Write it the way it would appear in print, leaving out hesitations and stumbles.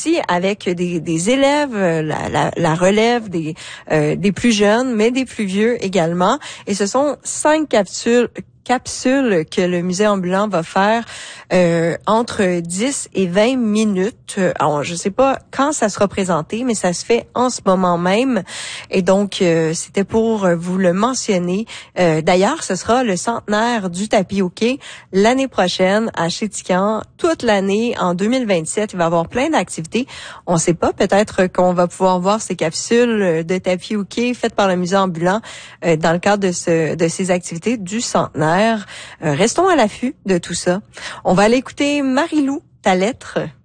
aussi avec des élèves, la relève des plus jeunes, mais des plus vieux également. Et ce sont 5 capsules que le musée ambulant va faire entre 10 et 20 minutes. Alors, je sais pas quand ça sera présenté, mais ça se fait en ce moment même. Et donc, c'était pour vous le mentionner. D'ailleurs, ce sera le centenaire du tapis hockey l'année prochaine à Chéticamp. Toute l'année, en 2027, il va y avoir plein d'activités. On sait pas, peut-être qu'on va pouvoir voir ces capsules de tapis hockey faites par le musée ambulant dans le cadre de ces activités du centenaire. Restons à l'affût de tout ça. On va aller écouter Marie-Lou, ta lettre.